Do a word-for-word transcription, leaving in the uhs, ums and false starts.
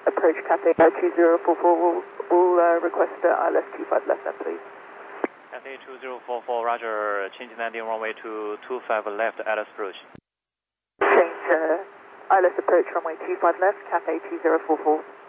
approach Cathay two zero four four. We'll, we'll uh, request uh, I L S two five left then, please. Cathay two zero four four, roger. Change landing runway to two five left, I L S approach. Change uh, I L S approach runway two five left, Cathay two zero four four.